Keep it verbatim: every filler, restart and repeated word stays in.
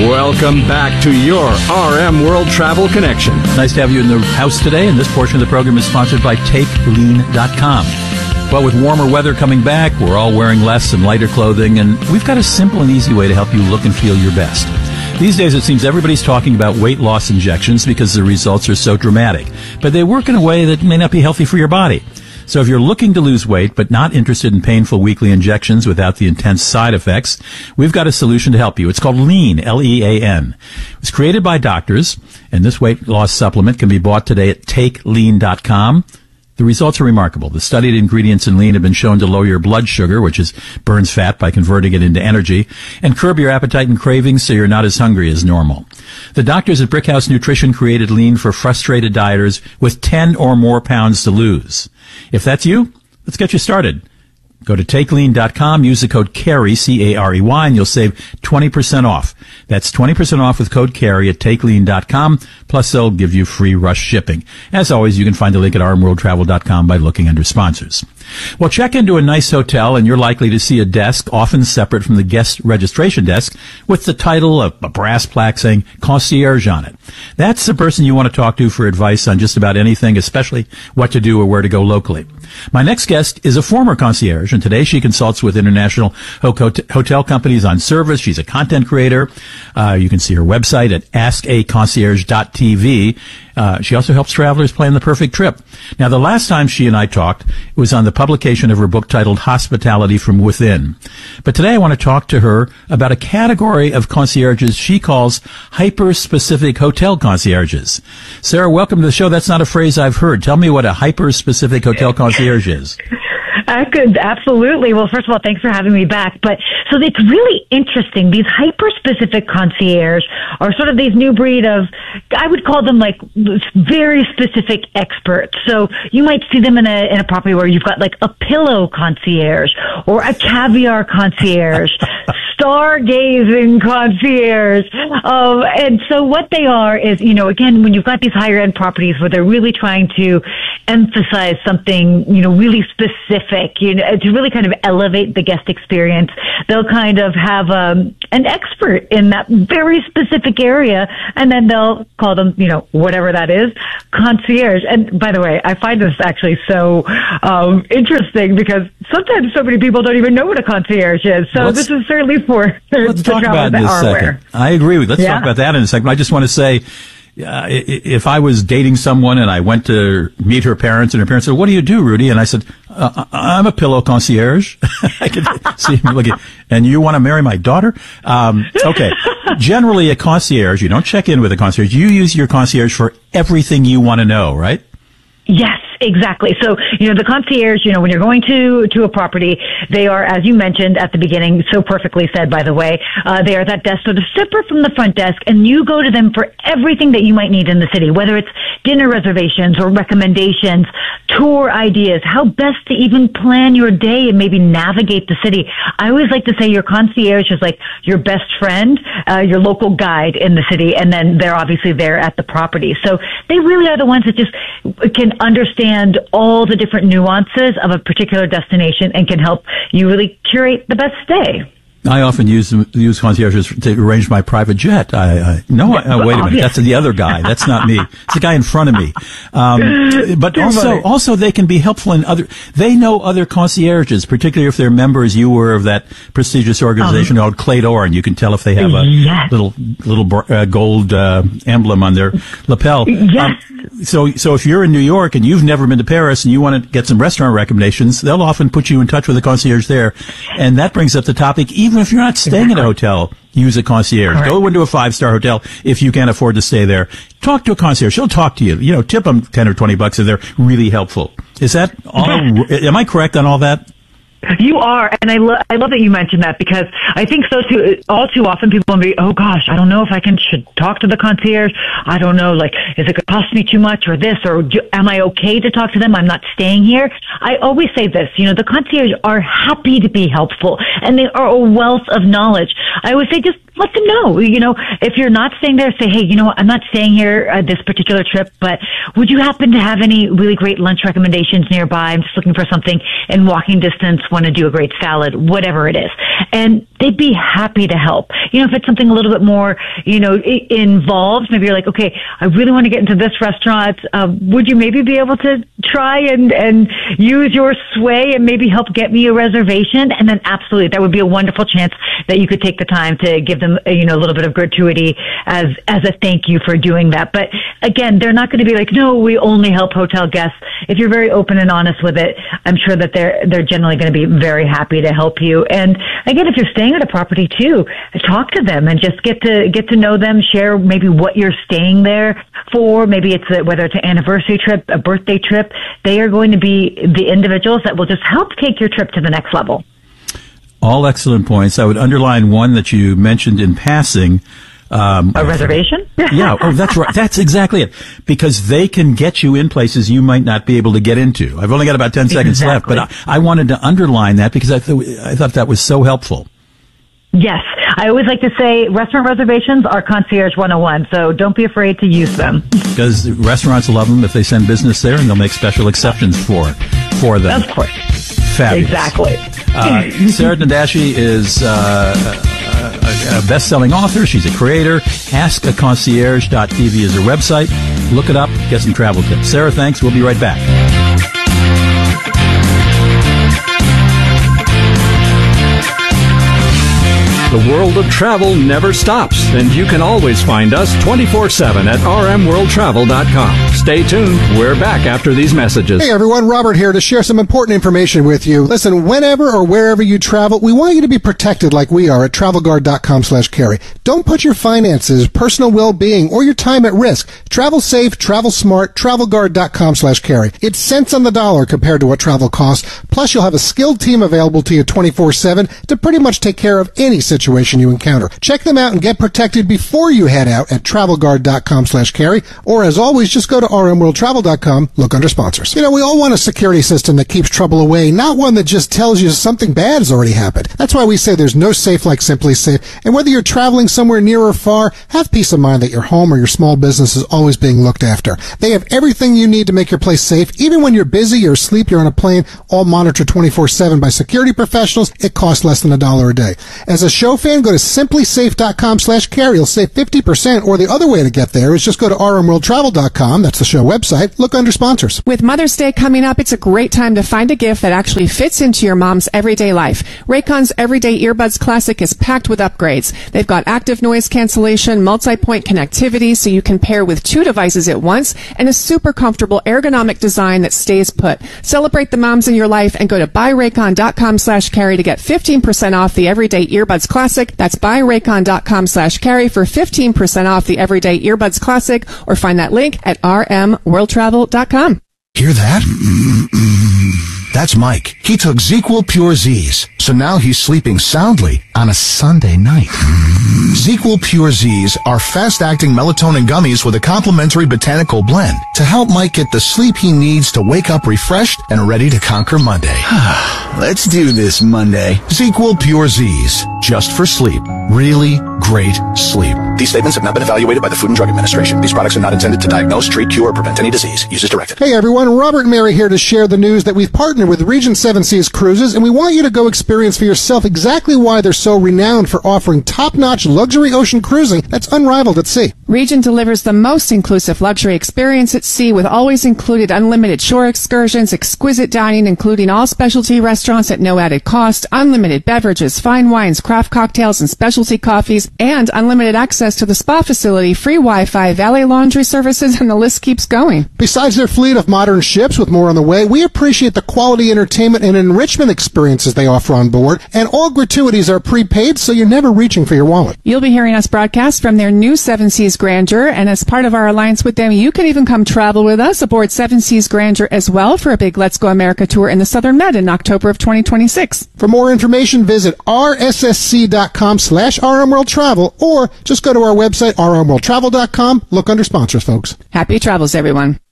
Welcome back to your R M World Travel Connection. Nice to have you in the house today, and this portion of the program is sponsored by take lean dot com. Well, with warmer weather coming back, we're all wearing less and lighter clothing, and we've got a simple and easy way to help you look and feel your best. These days, it seems everybody's talking about weight loss injections because the results are so dramatic, but they work in a way that may not be healthy for your body. So if you're looking to lose weight but not interested in painful weekly injections without the intense side effects, we've got a solution to help you. It's called Lean, L E A N. It was created by doctors, and this weight loss supplement can be bought today at take lean dot com. The results are remarkable. The studied ingredients in Lean have been shown to lower your blood sugar, which is burns fat by converting it into energy, and curb your appetite and cravings so you're not as hungry as normal. The doctors at Brickhouse Nutrition created Lean for frustrated dieters with ten or more pounds to lose. If that's you, let's get you started. Go to take lean dot com, use the code CAREY, C A R E Y, and you'll save twenty percent off. That's twenty percent off with code CAREY at take lean dot com, plus they'll give you free rush shipping. As always, you can find the link at r m world travel dot com by looking under sponsors. Well, check into a nice hotel, and you're likely to see a desk, often separate from the guest registration desk, with the title of a brass plaque saying concierge on it. That's the person you want to talk to for advice on just about anything, especially what to do or where to go locally. My next guest is a former concierge, and today she consults with international hotel companies on service. She's a content creator. Uh, you can see her website at ask a concierge dot t v. Uh, she also helps travelers plan the perfect trip. Now, the last time she and I talked, it was on the publication of her book titled Hospitality from Within. But today I want to talk to her about a category of concierges she calls hyper-specific hotel concierges. Sarah, welcome to the show. That's not a phrase I've heard. Tell me what a hyper-specific hotel concierge is. I could, absolutely. Well, first of all, thanks for having me back. But so it's really interesting. These hyper-specific concierge are sort of these new breed of, I would call them like very specific experts. So you might see them in a in a property where you've got like a pillow concierge or a caviar concierge, stargazing concierge. Um, and so what they are is, you know, again, when you've got these higher end properties where they're really trying to emphasize something, you know, really specific, you know, to really kind of elevate the guest experience, they'll kind of have um, an expert in that very specific area, and then they'll call them, you know, whatever that is, concierge. And by the way, I find this actually so um, interesting because sometimes so many people don't even know what a concierge is. So let's, this is certainly for let's the talk about it in a second. Aware. I agree with. Let's yeah. talk about that in a second. I just want to say, Uh, if I was dating someone and I went to meet her parents and her parents said, "What do you do, Rudy?" And I said, uh, "I'm a pillow concierge." I could see him looking. And you want to marry my daughter? Um, okay. Generally, a concierge, you don't check in with a concierge. You use your concierge for everything you want to know, right? Yes, exactly. So, you know, the concierge, you know, when you're going to, to a property, they are, as you mentioned at the beginning, so perfectly said, by the way, uh, they are that desk sort of separate from the front desk, and you go to them for everything that you might need in the city, whether it's dinner reservations or recommendations, tour ideas, how best to even plan your day and maybe navigate the city. I always like to say your concierge is like your best friend, uh, your local guide in the city, and then they're obviously there at the property. So they really are the ones that just can understand all the different nuances of a particular destination and can help you really curate the best stay. I often use use concierges to arrange my private jet. I, I no, I, oh, wait a minute, that's the other guy. That's not me. It's the guy in front of me. Um, but also, also they can be helpful in other. They know other concierges, particularly if they're members. You were of that prestigious organization um, called Claydor, and you can tell if they have a yes. little little uh, gold uh, emblem on their lapel. Yes. Um, so, so if you're in New York and you've never been to Paris and you want to get some restaurant recommendations, they'll often put you in touch with a concierge there, and that brings up the topic. Even if you're not staying exactly. at a hotel, use a concierge. Correct. Go into a five-star hotel if you can't afford to stay there. Talk to a concierge. She'll talk to you. You know, tip them ten or twenty bucks if they're really helpful. Is that all? Am I correct on all that? You are, and I, lo- I love that you mentioned that because I think so too. All too often, people will be, "Oh gosh, I don't know if I can should talk to the concierge. I don't know, like, is it going to cost me too much, or this, or do, am I okay to talk to them? I'm not staying here." I always say this, you know, the concierge are happy to be helpful, and they are a wealth of knowledge. I always say, just let them know. You know, if you're not staying there, say, hey, you know what, I'm not staying here uh, this particular trip, but would you happen to have any really great lunch recommendations nearby? I'm just looking for something in walking distance, want to do a great salad, whatever it is. And they'd be happy to help. You know, if it's something a little bit more, you know, I- involved, maybe you're like, okay, I really want to get into this restaurant. Uh, would you maybe be able to try and, and use your sway and maybe help get me a reservation? And then absolutely, that would be a wonderful chance that you could take the time to give them, you know, a little bit of gratuity as, as a thank you for doing that. But again, they're not going to be like, no, we only help hotel guests. If you're very open and honest with it, I'm sure that they're, they're generally going to be very happy to help you. And again, if you're staying at a property too, talk to them and just get to, get to know them, share maybe what you're staying there for. Maybe it's a, whether it's an anniversary trip, a birthday trip, they are going to be the individuals that will just help take your trip to the next level. All excellent points. I would underline one that you mentioned in passing. Um, a reservation? Yeah. Oh, that's right. That's exactly it. Because they can get you in places you might not be able to get into. I've only got about ten seconds exactly. left, but I, I wanted to underline that because I, th- I thought that was so helpful. Yes. I always like to say restaurant reservations are concierge one oh one, so don't be afraid to use them. Because restaurants love them if they send business there, and they'll make special exceptions for for them. Of course. Fabulous. Exactly. Uh, Sarah Nadashi is uh, a, a best-selling author. She's a creator. ask a concierge dot t v is her website. Look it up. Get some travel tips. Sarah, thanks. We'll be right back. The world of travel never stops, and you can always find us twenty-four seven at r m world travel dot com. Stay tuned. We're back after these messages. Hey everyone, Robert here to share some important information with you. Listen, whenever or wherever you travel, we want you to be protected like we are at travel guard dot com slash carry. Don't put your finances, personal well-being, or your time at risk. Travel safe, travel smart, travel guard dot com slash carry. It's cents on the dollar compared to what travel costs. Plus, you'll have a skilled team available to you twenty-four seven to pretty much take care of any situation situation you encounter. Check them out and get protected before you head out at travel guard dot com slash carry, or as always, just go to r m world travel dot com, look under sponsors. You know, we all want a security system that keeps trouble away, not one that just tells you something bad has already happened. That's why we say there's no safe like Simply Safe, and whether you're traveling somewhere near or far, have peace of mind that your home or your small business is always being looked after. They have everything you need to make your place safe. Even when you're busy, you're asleep, you're on a plane, all monitored twenty-four seven by security professionals. It costs less than a dollar a day. As a show fan, go to simply safe dot com slash carry. You'll save fifty percent, or the other way to get there is just go to r m world travel dot com. That's the show website. Look under sponsors. With Mother's Day coming up, it's a great time to find a gift that actually fits into your mom's everyday life. Raycon's Everyday Earbuds Classic is packed with upgrades. They've got active noise cancellation, multi-point connectivity so you can pair with two devices at once, and a super comfortable ergonomic design that stays put. Celebrate the moms in your life and go to buy raycon dot com slash carry to get fifteen percent off the Everyday Earbuds Classic. That's buy raycon dot com slash carry for fifteen percent off the Everyday Earbuds Classic, or find that link at r m world travel dot com. Hear that? That's Mike. He took ZzzQuil Pure Z's, so now he's sleeping soundly on a Sunday night. ZzzQuil Pure Z's are fast-acting melatonin gummies with a complementary botanical blend to help Mike get the sleep he needs to wake up refreshed and ready to conquer Monday. Let's do this Monday. ZzzQuil Pure Z's, just for sleep. Really great sleep. These statements have not been evaluated by the Food and Drug Administration. These products are not intended to diagnose, treat, cure, or prevent any disease. Use as directed. Hey everyone, Robert and Mary here to share the news that we've partnered with Regent Seven Seas Cruises, and we want you to go experience for yourself exactly why they're so renowned for offering top-notch luxury ocean cruising that's unrivaled at sea. Regent delivers the most inclusive luxury experience at sea with always included unlimited shore excursions, exquisite dining including all specialty restaurants at no added cost, unlimited beverages, fine wines, craft cocktails, and specialty coffees, and unlimited access to the spa facility, free Wi-Fi, valet laundry services, and the list keeps going. Besides their fleet of modern ships with more on the way, we appreciate the quality entertainment and enrichment experiences they offer on board, and all gratuities are prepaid, so you're never reaching for your wallet. You'll be hearing us broadcast from their new Seven Seas Grandeur, and as part of our alliance with them, you can even come travel with us aboard Seven Seas Grandeur as well for a big Let's Go America tour in the Southern Med in October of twenty twenty-six. For more information, visit r s s c dot com slash r m world travel, or just go to our website, r m world travel dot com. Look under sponsors, folks. Happy travels, everyone.